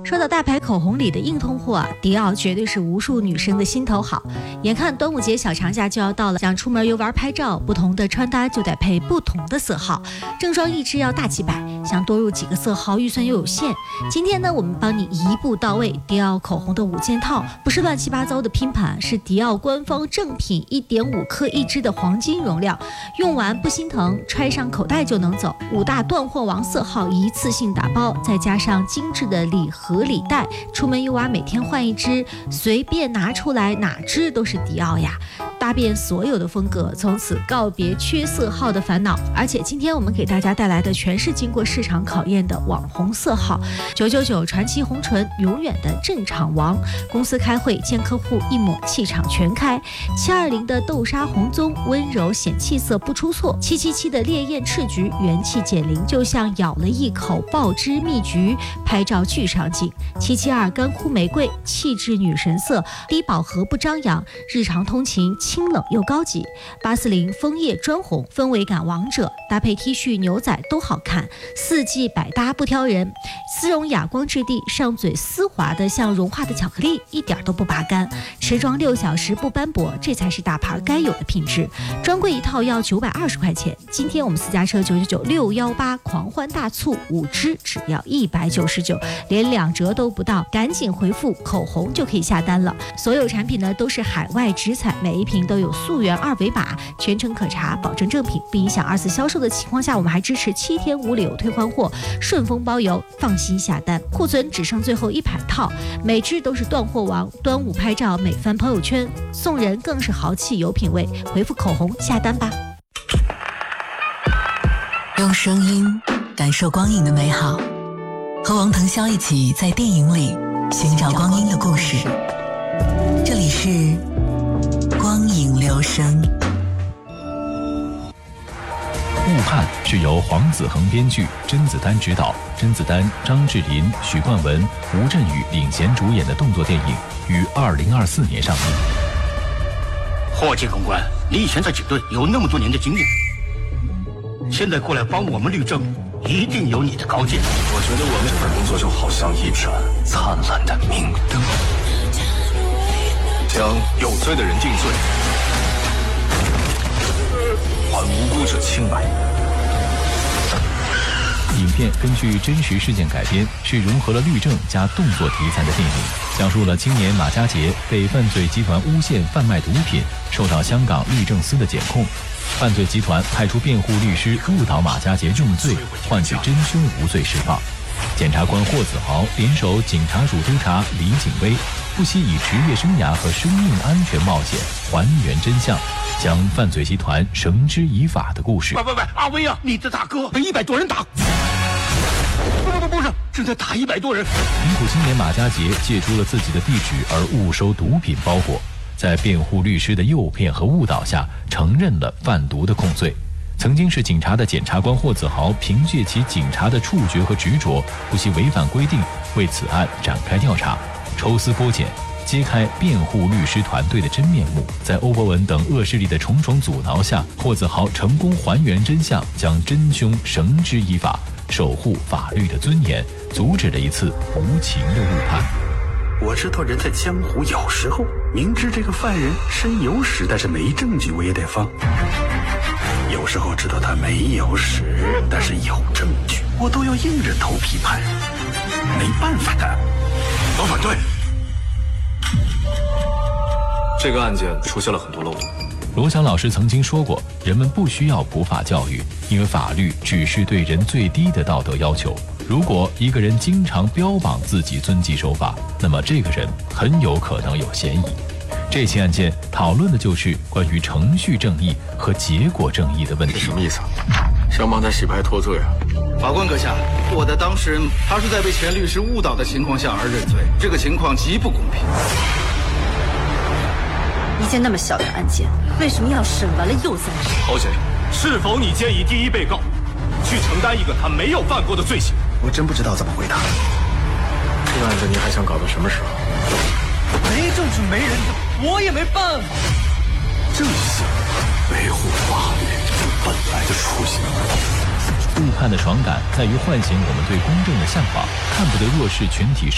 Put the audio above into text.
说到大牌口红里的硬通货啊，迪奥绝对是无数女生的心头好。眼看端午节小长假就要到了，想出门游玩拍照，不同的穿搭就得配不同的色号，正装一支要大几百，想多入几个色号预算又有限。今天呢，我们帮你一步到位，迪奥口红的5件套，不是乱七八糟的拼盘，是迪奥官方正品，1.5克一支的黄金容量，用完不心疼，揣上口袋就能走。5大断货王色号一次性打包，再加上精致的礼盒礼袋，出门游玩每天换一支，随便拿出来哪支都是迪奥呀，搭遍所有的风格，从此告别缺色号的烦恼。而且今天我们给大家带来的全是经过市场考验的网红色号，999传奇红唇，永远的镇场王。公司开会见客户，一抹气场全开。720的豆沙红棕，温柔显气色不出错。777的烈焰赤橘，元气减龄，就像咬了一口爆汁蜜橘，拍照巨上镜。772干枯玫瑰，气质女神色，低饱和不张扬，日常通勤清冷又高级。840枫叶砖红，氛围感王者，搭配 T 恤牛仔都好看，四季百搭不挑人。丝绒哑光质地，上嘴丝滑的像融化的巧克力，一点都不拔干。持妆6小时不斑驳，这才是大牌该有的品质。专柜一套要920块钱，今天我们私家车999-618狂欢大促，5支只要199，连2折都不到，赶紧回复口红就可以下单了。所有产品呢都是海外直采，每一瓶都有溯源2维码，全程可查，保证正品，不影响2次销售的情况下，我们还支持7天无理由退换货，顺丰包邮，放心下单。库存只剩最后100套，每支都是断货王。端午拍照美翻朋友圈，送人更是豪气有品位，回复口红下单吧。 用声音感受光影的美好，和王腾霄一起在电影里寻找光阴的故事。这里是光影留声。 误判是由黄子恒编剧，甄子丹执导，甄子丹、张智霖、许冠文、吴镇宇领衔主演的动作电影，于2024年上映。 霍建公关，你以前在警队有那么多年的经验，现在过来帮我们律政，一定有你的高见。 我觉得我们这份工作就好像一盏灿烂的明灯，将有罪的人定罪，还无辜者清白。 影片根据真实事件改编，是融合了律政加动作题材的电影，讲述了青年马家杰被犯罪集团诬陷贩卖毒品，受到香港律政司的检控。犯罪集团派出辩护律师误导马家杰重罪，换取真凶无罪释放。检察官霍子豪联手警察署督察李景威，不惜以职业生涯和生命安全冒险还原真相，将犯罪集团绳之以法的故事。 喂，阿威啊，你的大哥被100多人打。不是，正在打100多人。 贫苦青年马家杰借出了自己的地址而误收毒品包裹，在辩护律师的诱骗和误导下，承认了贩毒的控罪。曾经是警察的检察官霍子豪，凭借其警察的触觉和执着，不惜违反规定，为此案展开调查，抽丝剥茧，揭开辩护律师团队的真面目。在欧博文等恶势力的重重阻挠下，霍子豪成功还原真相，将真凶绳之以法，守护法律的尊严，阻止了一次无情的误判。 我知道人在江湖有时候明知这个犯人身有屎，但是没证据我也得放；有时候知道他没有屎，但是有证据我都要硬着头皮判。没办法的，我反对。这个案件出现了很多漏洞。 罗翔老师曾经说过，人们不需要普法教育，因为法律只是对人最低的道德要求。如果一个人经常标榜自己遵纪守法，那么这个人很有可能有嫌疑。这起案件讨论的就是关于程序正义和结果正义的问题。 什么意思？想帮他洗白脱罪啊？ 法官阁下，我的当事人他是在被前律师误导的情况下而认罪，这个情况极不公平。 一件那么小的案件，为什么要审完了又再审？ 侯先生， 是否你建议第一被告去承担一个他没有犯过的罪行？ 我真不知道怎么回答。 这案子你还想搞到什么时候？ 没证据没人证，我也没办法。 正义，维护法律本来的初心。 误判的爽感在于唤醒我们对公正的向往，看不得弱势群体